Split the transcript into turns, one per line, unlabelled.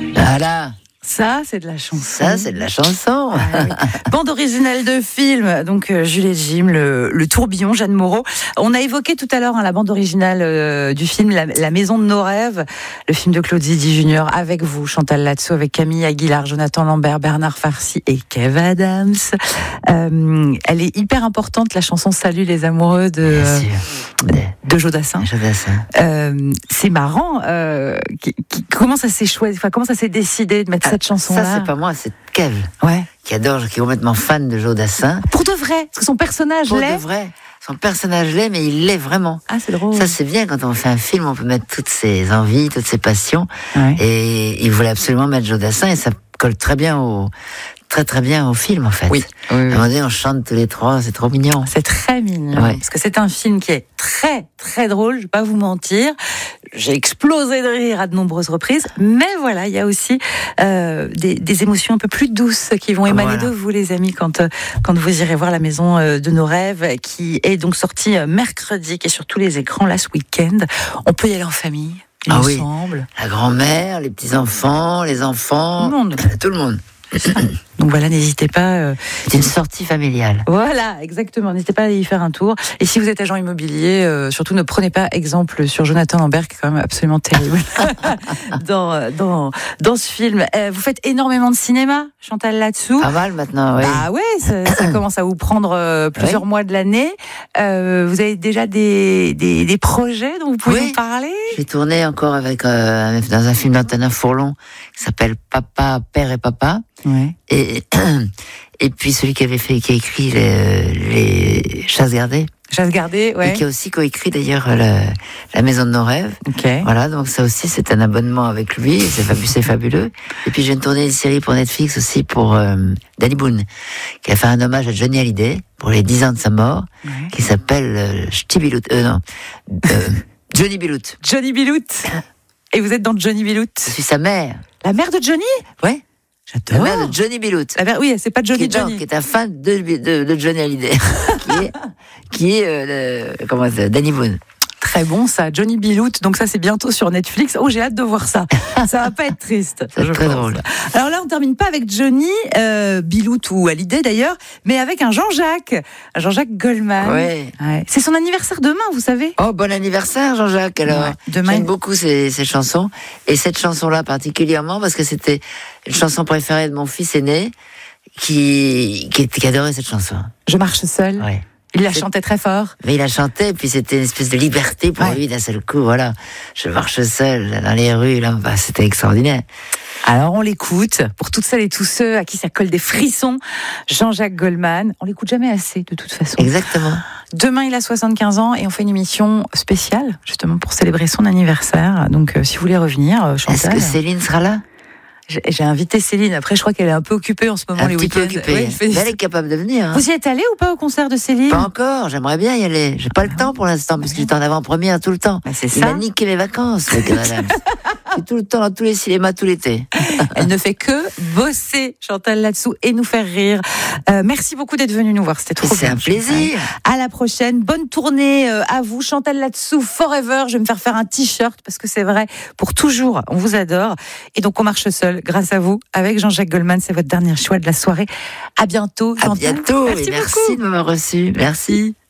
Voilà.
Ça, c'est de la chanson.
Ça, c'est de la chanson.
Ah, oui. Bande originale de film, donc Jules et Jim, le tourbillon, Jeanne Moreau. On a évoqué tout à l'heure la bande originale du film la Maison de nos rêves, le film de Claude Zidi Junior, avec vous, Chantal Latsou, avec Camille Aguilar, Jonathan Lambert, Bernard Farcy et Kev Adams. Elle est hyper importante, la chanson Salut les amoureux de Jodassin. C'est marrant. Comment ça s'est choisi, comment ça s'est décidé de mettre cette chanson-là?
Ça, c'est pas moi, c'est Kev.
Ouais.
Qui est complètement fan de Jodassin.
Pour de vrai, parce que son personnage l'est.
Pour de vrai. Son personnage l'est, mais il l'est vraiment.
Ah, c'est drôle.
Ça, c'est bien quand on fait un film, on peut mettre toutes ses envies, toutes ses passions.
Ouais.
Et il voulait absolument mettre Jodassin et ça colle très bien au film, en fait.
Oui.
À un moment donné, on chante tous les trois, c'est trop mignon.
C'est très mignon. Ouais. Parce que c'est un film qui est très, très drôle, je vais pas vous mentir. J'ai explosé de rire à de nombreuses reprises. Mais voilà, il y a aussi des émotions un peu plus douces qui vont émaner de vous, les amis, quand vous irez voir La Maison de nos rêves, qui est donc sortie mercredi, qui est sur tous les écrans, là, ce week-end. On peut y aller en famille, il me semble.
La grand-mère, les petits-enfants, les enfants. Tout le monde.
Donc voilà, n'hésitez pas.
C'est une sortie familiale.
Voilà, exactement. N'hésitez pas à y faire un tour. Et si vous êtes agent immobilier, surtout ne prenez pas exemple sur Jonathan Lambert, qui est quand même absolument terrible dans ce film. Vous faites énormément de cinéma, Chantal Latsou.
Pas mal maintenant, oui.
Ah ouais, ça commence à vous prendre plusieurs mois de l'année. Vous avez déjà des projets dont vous pouvez nous parler?
J'ai tourné encore avec dans un film d'Antonin Fourlon qui s'appelle Papa, Père et Papa.
Ouais.
Et puis celui qui a écrit les Chasses gardées.
Chasses gardées, ouais.
Et qui a aussi coécrit d'ailleurs la Maison de nos rêves.
Okay.
Voilà, donc ça aussi c'est un abonnement avec lui, c'est fabuleux. Et puis j'ai tourné une série pour Netflix aussi pour Danny Boone, qui a fait un hommage à Johnny Hallyday pour les 10 ans de sa mort, qui s'appelle Johnny Bilout.
Johnny Bilout. Et vous êtes dans Johnny Bilout?
Je suis sa mère.
La mère de Johnny?
Ouais.
J'adore.
La mère de Johnny Bilout.
Oui, c'est pas Johnny.
Qui est un fan de Johnny Hallyday. qui est Danny Boone.
Très bon ça, Johnny Bilout. Donc ça c'est bientôt sur Netflix. Oh, j'ai hâte de voir ça. Ça va pas être triste.
C'est très drôle.
Alors là, on termine pas avec Johnny Bilout ou Hallyday d'ailleurs, mais avec un Jean-Jacques Goldman.
Ouais.
C'est son anniversaire demain, vous savez.
Oh, bon anniversaire Jean-Jacques. Alors,
demain.
J'aime beaucoup ces chansons et cette chanson-là particulièrement parce que c'était une chanson préférée de mon fils aîné qui adorait cette chanson.
Je marche seul.
Ouais.
Il la chantait très fort.
Mais il la chantait, et puis c'était une espèce de liberté pour lui d'un seul coup. Voilà, je marche seul dans les rues, là, c'était extraordinaire.
Alors on l'écoute, pour toutes celles et tous ceux à qui ça colle des frissons, Jean-Jacques Goldman. On l'écoute jamais assez, de toute façon.
Exactement.
Demain, il a 75 ans et on fait une émission spéciale, justement, pour célébrer son anniversaire. Donc, si vous voulez revenir, Chantal...
Est-ce que Céline sera là ?
J'ai invité Céline. Après, je crois qu'elle est un peu occupée en ce moment, les week-ends.
Occupée. Elle est capable de venir. Hein.
Vous y êtes allé ou pas au concert de Céline ?
Pas encore. J'aimerais bien y aller. J'ai pas le temps pour l'instant, parce que j'étais en avant-première tout le temps.
C'est ça.
Il a niqué mes vacances, le Canada. Je suis tout le temps dans tous les cinémas, tout l'été.
Elle ne fait que bosser, Chantal Latsou, et nous faire rire. Merci beaucoup d'être venu nous voir. C'était trop bien.
C'est un plaisir.
À la prochaine. Bonne tournée à vous, Chantal Latsou, forever. Je vais me faire un t-shirt parce que c'est vrai, pour toujours, on vous adore. Et donc, on marche seul grâce à vous. Avec Jean-Jacques Goldman, c'est votre dernier choix de la soirée. À bientôt.
À bientôt.
Merci
et merci de m'avoir reçu. Merci.